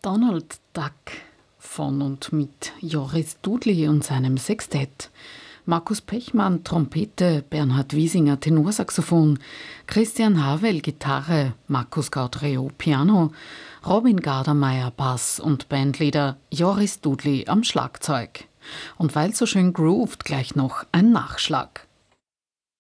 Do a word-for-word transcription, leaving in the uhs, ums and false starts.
Donald Duck von und mit Joris Dudley und seinem Sextett, Markus Pechmann Trompete, Bernhard Wiesinger Tenorsaxophon, Christian Havel Gitarre, Markus Gaudreau Piano, Robin Gardermeier Bass und Bandleader Joris Dudley am Schlagzeug. Und weil so schön grooved, gleich noch ein Nachschlag.